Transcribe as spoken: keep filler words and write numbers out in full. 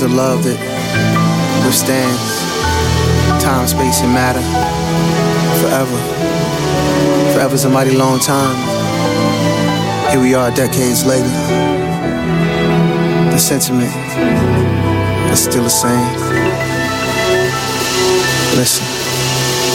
The love that withstands time, space, and matter forever. Forever's a mighty long time. Here we are decades later. The sentiment is still the same. Listen.